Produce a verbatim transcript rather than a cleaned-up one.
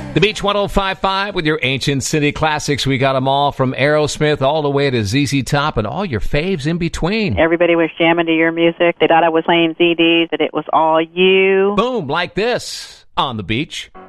The Beach one oh five point five with your Ancient City classics. We got them all from Aerosmith all the way to Z Z Top and all your faves in between. Everybody was jamming to your music. They thought I was playing C Ds, that it was all you. Boom, like this on the beach.